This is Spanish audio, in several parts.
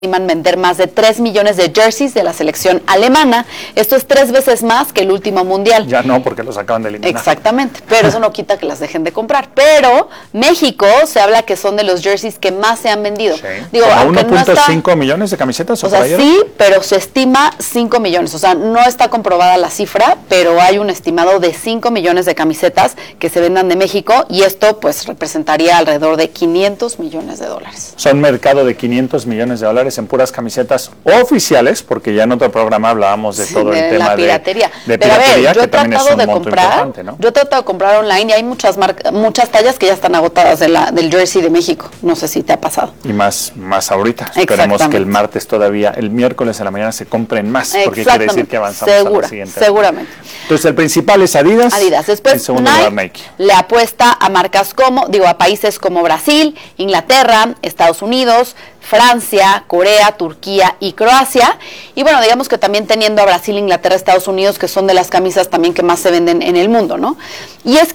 estiman vender más de 3 millones de jerseys de la selección alemana. Esto es 3 veces más que el último mundial. Ya no, porque los acaban de eliminar. Exactamente, pero eso no quita que las dejen de comprar. Pero México se habla que son de los jerseys que más se han vendido. Sí. Digo, ¿Como 1.5 millones de camisetas? O sea, sí, pero se estima 5 millones. O sea, no está comprobada la cifra, pero hay un estimado de 5 millones de camisetas que se vendan de México y esto pues representaría alrededor de 500 millones de dólares. Son mercado de 500 millones de dólares en puras camisetas oficiales, porque ya en otro programa hablábamos de todo el tema la piratería. de pero piratería, a ver, yo que he también es tratado un de monto comprar, importante, ¿no? yo he tratado de comprar online y hay muchas tallas que ya están agotadas del jersey de México. No sé si te ha pasado. Y más ahorita. Esperemos que el martes todavía, el miércoles a la mañana se compren más, porque quiere decir que avanzamos a la siguiente. Seguramente. Entonces el principal es Adidas. Después en segundo lugar Nike. Le apuesta a marcas a países como Brasil, Inglaterra, Estados Unidos, Francia, Corea, Turquía y Croacia. Y bueno, digamos que también teniendo a Brasil, Inglaterra, Estados Unidos, que son de las camisas también que más se venden en el mundo, ¿no? Y es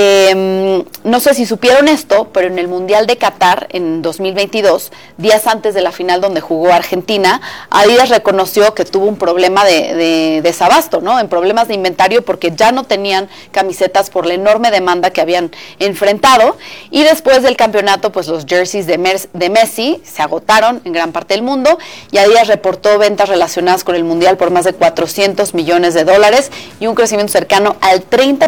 que, no sé si supieron esto, pero en el Mundial de Qatar en 2022, días antes de la final donde jugó Argentina, Adidas reconoció que tuvo un problema de desabasto, ¿no? En problemas de inventario porque ya no tenían camisetas por la enorme demanda que habían enfrentado. Y después del campeonato, pues los jerseys de Messi se agotaron en gran parte del mundo y Adidas reportó ventas relacionadas con el Mundial por más de 400 millones de dólares y un crecimiento cercano al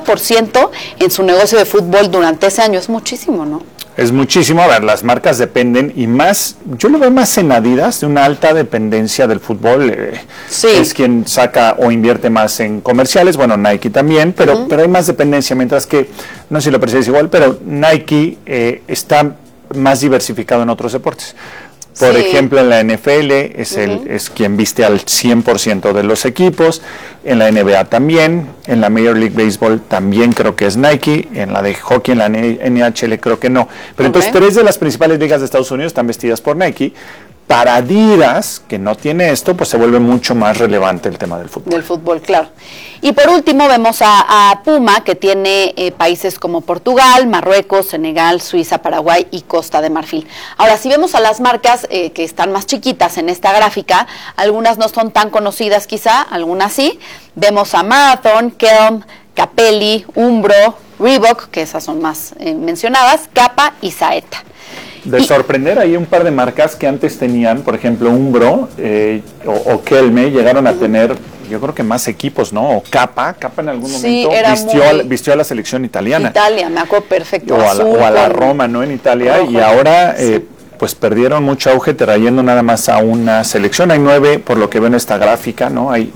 30% en su negocio de fútbol durante ese año. Es muchísimo, ¿no? Es muchísimo. A ver, las marcas dependen y más, yo lo veo más en Adidas, de una alta dependencia del fútbol. Sí. Es quien saca o invierte más en comerciales, bueno, Nike también, pero hay más dependencia, mientras que, no sé si lo percibes igual, pero Nike está más diversificado en otros deportes. Por ejemplo, en la NFL es quien viste al 100% de los equipos, en la NBA también, en la Major League Baseball también creo que es Nike, en la de hockey, en la NHL creo que no. Pero entonces 3 de las principales ligas de Estados Unidos están vestidas por Nike. Para Adidas, que no tiene esto, pues se vuelve mucho más relevante el tema del fútbol. Del fútbol, claro. Y por último vemos a Puma, que tiene países como Portugal, Marruecos, Senegal, Suiza, Paraguay y Costa de Marfil. Ahora, si vemos a las marcas que están más chiquitas en esta gráfica, algunas no son tan conocidas quizá, algunas sí. Vemos a Marathon, Kelm, Capelli, Umbro, Reebok, que esas son más mencionadas, Kappa y Saeta. De sorprender, hay un par de marcas que antes tenían, por ejemplo, Umbro o Kelme, llegaron a tener, yo creo que más equipos, ¿no? O Kappa en algún momento vistió a la selección italiana. Italia, me acuerdo perfecto. O a la Roma, ¿no? En Italia, rojo, y ahora pues perdieron mucho auge trayendo nada más a una selección. Hay 9, por lo que veo en esta gráfica, ¿no? Hay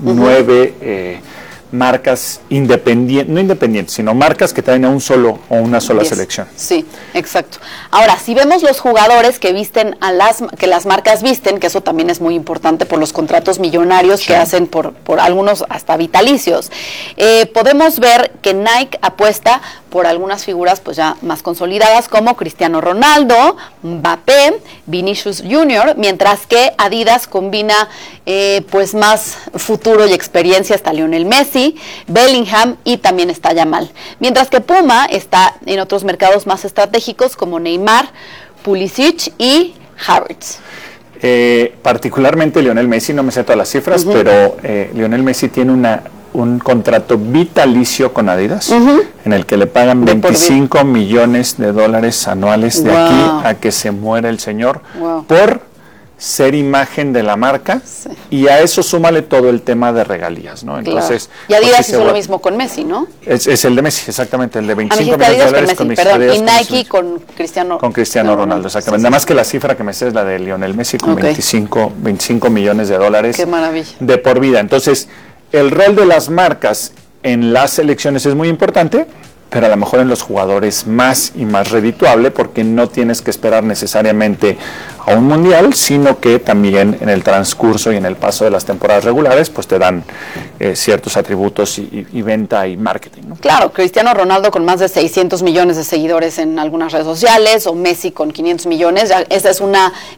9 marcas no independientes, sino marcas que traen a un solo o una sola selección. Sí, exacto. Ahora, si vemos los jugadores que visten que las marcas visten, que eso también es muy importante por los contratos millonarios que hacen por algunos hasta vitalicios, podemos ver que Nike apuesta por algunas figuras pues ya más consolidadas como Cristiano Ronaldo, Mbappé, Vinicius Junior, mientras que Adidas combina pues más futuro y experiencia, hasta Lionel Messi, Bellingham y también está Yamal. Mientras que Puma está en otros mercados más estratégicos como Neymar, Pulisic y Havertz. Particularmente Lionel Messi, no me sé todas las cifras, pero Lionel Messi tiene un contrato vitalicio con Adidas, en el que le pagan 25 millones de dólares anuales de aquí a que se muera el señor por ser imagen de la marca, y a eso súmale todo el tema de regalías, ¿no? Entonces, y Adidas hizo lo mismo con Messi, ¿no? Es el de Messi, exactamente, el de 25 millones de dólares con Messi, y Nike con Cristiano Ronaldo, exactamente. Nada más que la cifra que me sé es la de Lionel Messi con 25 millones de dólares. Qué maravilla. De por vida. Entonces, el rol de las marcas en las selecciones es muy importante, pero a lo mejor en los jugadores más y más redituable, porque no tienes que esperar necesariamente a un mundial, sino que también en el transcurso y en el paso de las temporadas regulares, pues te dan ciertos atributos y venta y marketing, ¿no? Claro, Cristiano Ronaldo con más de 600 millones de seguidores en algunas redes sociales, o Messi con 500 millones, esa es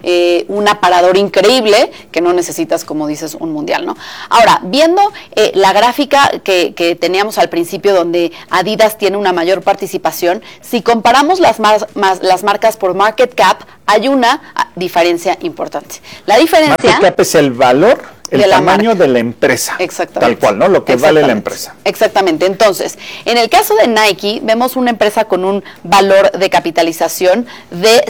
un aparador increíble que no necesitas, como dices, un mundial, ¿no? Ahora, viendo la gráfica que teníamos al principio, donde Adidas tiene una mayor participación, si comparamos las marcas por market cap, hay una diferencia importante. La diferencia... Market cap es el valor, el tamaño de la empresa. Exactamente. Tal cual, ¿no? Lo que vale la empresa. Exactamente. Entonces, en el caso de Nike, vemos una empresa con un valor de capitalización de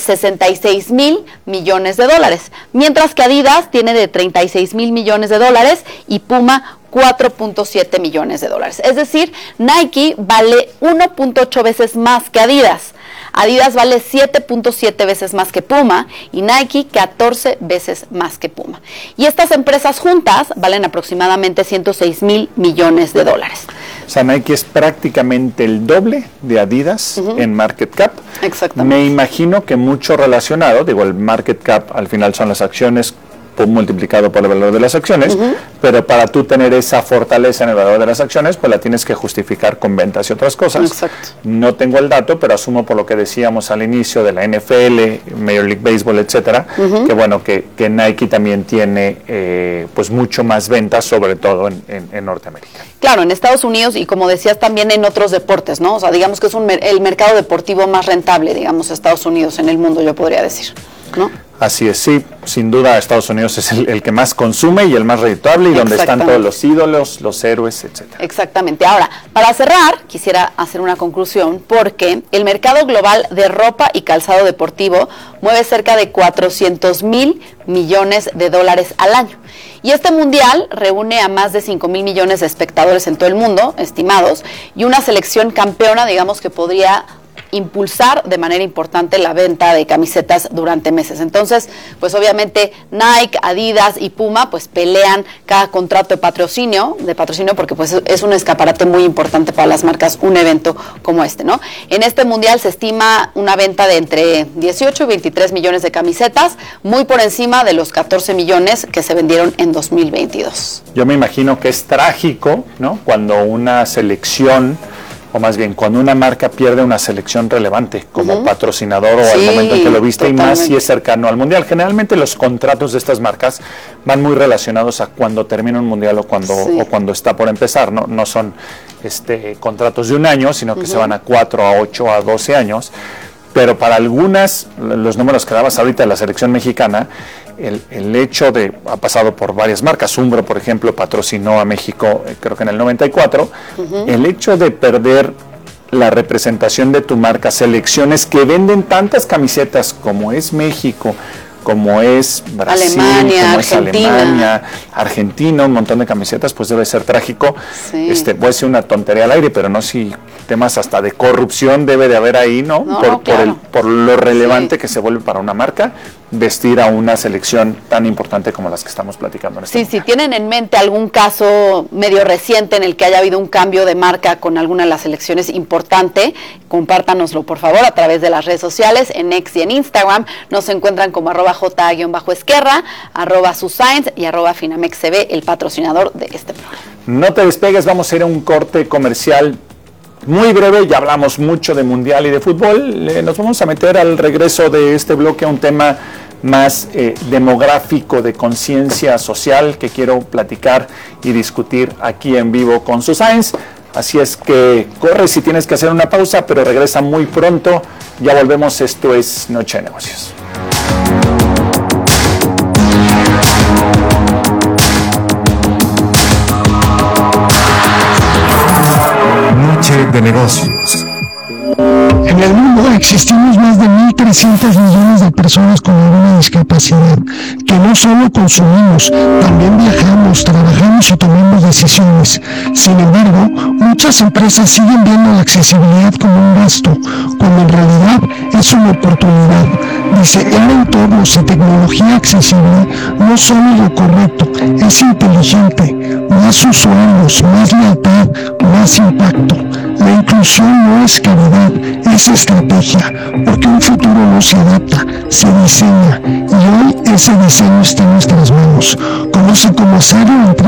66 mil millones de dólares, mientras que Adidas tiene de 36 mil millones de dólares y Puma 4.7 millones de dólares. Es decir, Nike vale 1.8 veces más que Adidas. Adidas vale 7.7 veces más que Puma y Nike 14 veces más que Puma. Y estas empresas juntas valen aproximadamente 106 mil millones de dólares. O sea, Nike es prácticamente el doble de Adidas en market cap. Exactamente. Me imagino que mucho relacionado, digo, el market cap al final son las acciones multiplicado por el valor de las acciones, pero para tú tener esa fortaleza en el valor de las acciones, pues la tienes que justificar con ventas y otras cosas. Exacto. No tengo el dato, pero asumo por lo que decíamos al inicio de la NFL, Major League Baseball, etcétera, que bueno, que Nike también tiene pues mucho más ventas, sobre todo en Norteamérica. Claro, en Estados Unidos y como decías también en otros deportes, ¿no? O sea, digamos que es el mercado deportivo más rentable, digamos, Estados Unidos en el mundo, yo podría decir, ¿no? Así es, sí, sin duda Estados Unidos es el que más consume y el más redituable y donde están todos los ídolos, los héroes, etcétera. Exactamente. Ahora, para cerrar, quisiera hacer una conclusión porque el mercado global de ropa y calzado deportivo mueve cerca de 400 mil millones de dólares al año. Y este mundial reúne a más de 5 mil millones de espectadores en todo el mundo, estimados, y una selección campeona, digamos, que podría impulsar de manera importante la venta de camisetas durante meses. Entonces, pues obviamente Nike, Adidas y Puma pues pelean cada contrato de patrocinio porque pues es un escaparate muy importante para las marcas un evento como este, ¿no? En este mundial se estima una venta de entre 18 y 23 millones de camisetas, muy por encima de los 14 millones que se vendieron en 2022. Yo me imagino que es trágico, ¿no? Cuando una selección, o más bien cuando una marca pierde una selección relevante como patrocinador o al momento en que lo viste, totalmente. Y más si es cercano al mundial. Generalmente los contratos de estas marcas van muy relacionados a cuando termina un mundial o cuando está por empezar, no son contratos de un año, sino que se van a 4, a 8, a 12 años. Pero para algunas, los números que dabas ahorita de la selección mexicana, el hecho de, ha pasado por varias marcas, Umbro, por ejemplo, patrocinó a México, creo que en el 94, el hecho de perder la representación de tu marca, selecciones que venden tantas camisetas como es México, como es Brasil, Alemania, como Argentina. es Alemania, Argentina, un montón de camisetas, pues debe ser trágico. Sí. Voy a decir una tontería al aire, pero no si temas hasta de corrupción debe de haber ahí, ¿no? Por lo relevante que se vuelve para una marca vestir a una selección tan importante como las que estamos platicando en este momento. Si tienen en mente algún caso medio reciente en el que haya habido un cambio de marca con alguna de las selecciones importante, compártanoslo por favor a través de las redes sociales, en X y en Instagram. Nos encuentran como @J_Esquerra, @Susainz y @FinamexCB, el patrocinador de este programa. No te despegues, vamos a ir a un corte comercial muy breve, ya hablamos mucho de mundial y de fútbol. Nos vamos a meter al regreso de este bloque a un tema más demográfico, de conciencia social, que quiero platicar y discutir aquí en vivo con Susainz. Así es que corre si tienes que hacer una pausa, pero regresa muy pronto. Ya volvemos, esto es Noche de Negocios. De negocios. En el mundo existimos más de 1.300 millones de personas con alguna discapacidad, que no solo consumimos, también viajamos, trabajamos y tomamos decisiones. Sin embargo, muchas empresas siguen viendo la accesibilidad como un gasto, cuando en realidad es una oportunidad. Diseñar entornos y tecnología accesible no solo es lo correcto, es inteligente. Más usuarios, más lealtad, más impacto. La inclusión no es caridad, es estrategia, porque un futuro no se adapta, se diseña, y hoy ese diseño está en nuestras manos. Conoce cómo hacerlo en